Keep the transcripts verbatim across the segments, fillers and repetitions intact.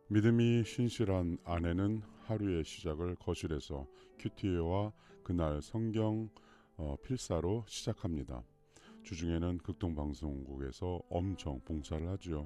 믿음이 신실한 아내는 하루의 시작을 거실에서 큐티와 그날 성경 어, 필사로 시작합니다. 주중에는 극동방송국에서 엄청 봉사를 하지요.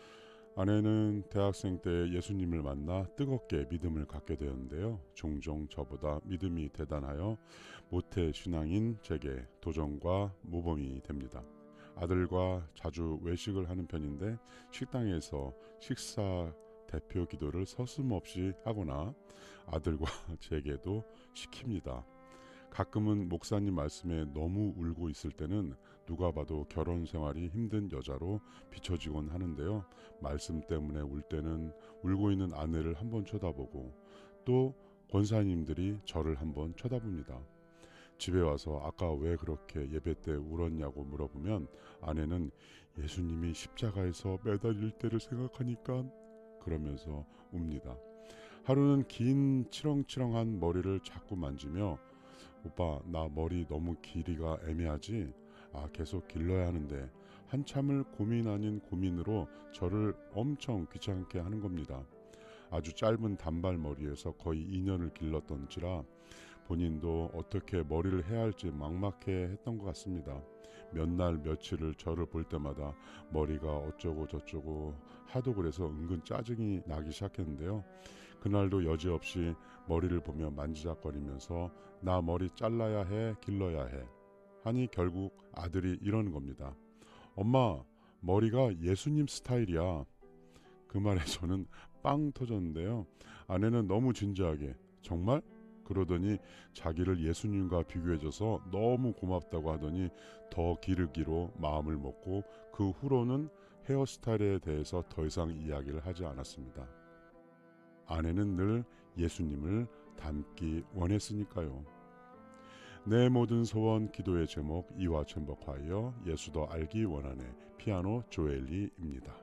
아내는 대학생 때 예수님을 만나 뜨겁게 믿음을 갖게 되었는데요. 종종 저보다 믿음이 대단하여 모태 신앙인 제게 도전과 모범이 됩니다. 아들과 자주 외식을 하는 편인데 식당에서 식사 대표 기도를 서슴없이 하거나 아들과 제게도 시킵니다. 가끔은 목사님 말씀에 너무 울고 있을 때는 누가 봐도 결혼 생활이 힘든 여자로 비춰지곤 하는데요. 말씀 때문에 울 때는 울고 있는 아내를 한번 쳐다보고 또 권사님들이 저를 한번 쳐다봅니다. 집에 와서 아까 왜 그렇게 예배 때 울었냐고 물어보면 아내는 예수님이 십자가에서 매달릴 때를 생각하니까 그러면서 웁니다. 하루는 긴 치렁치렁한 머리를 자꾸 만지며 오빠 나 머리 너무 길이가 애매하지? 아 계속 길러야 하는데 한참을 고민 아닌 고민으로 저를 엄청 귀찮게 하는 겁니다. 아주 짧은 단발머리에서 거의 이 년을 길렀던지라 본인도 어떻게 머리를 해야 할지 막막해 했던 것 같습니다. 몇 날 며칠을 저를 볼 때마다 머리가 어쩌고 저쩌고 하도 그래서 은근 짜증이 나기 시작했는데요. 그날도 여지없이 머리를 보며 만지작거리면서 나 머리 잘라야 해 길러야 해 하니 결국 아들이 이러는 겁니다. 엄마 머리가 예수님 스타일이야. 그 말에 저는 빵 터졌는데요. 아내는 너무 진지하게 정말? 그러더니 자기를 예수님과 비교해줘서 너무 고맙다고 하더니 더 기르기로 마음을 먹고 그 후로는 헤어스타일에 대해서 더 이상 이야기를 하지 않았습니다. 아내는 늘 예수님을 닮기 원했으니까요. 내 모든 소원 기도의 제목 이화 챔버콰이어 예수 더 알기 원하네 피아노 조엘리입니다.